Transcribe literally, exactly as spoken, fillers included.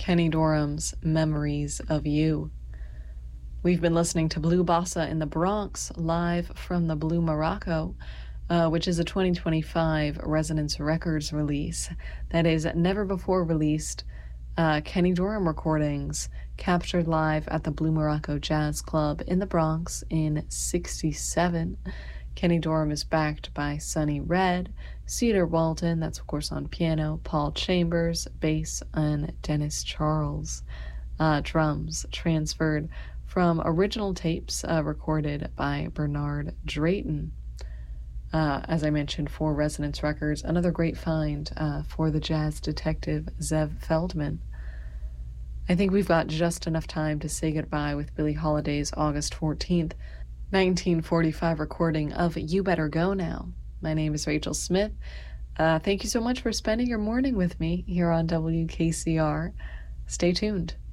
Kenny Dorham's Memories of You. We've been listening to Blue Bossa in the Bronx, live from the Blue Morocco, uh, which is a twenty twenty-five Resonance Records release that is never before released uh, Kenny Dorham recordings captured live at the Blue Morocco Jazz Club in the Bronx in sixty-seven. Kenny Dorham is backed by Sonny Red, Cedar Walton, that's of course on piano, Paul Chambers, bass, and Dennis Charles, uh, drums, transferred from original tapes uh, recorded by Bernard Drayton. Uh, as I mentioned, for Resonance Records, another great find uh, for the jazz detective Zev Feldman. I think we've got just enough time to say goodbye with Billie Holiday's August fourteenth, nineteen forty-five recording of You Better Go Now. My name is Rachel Smith. Uh, thank you so much for spending your morning with me here on W K C R. Stay tuned.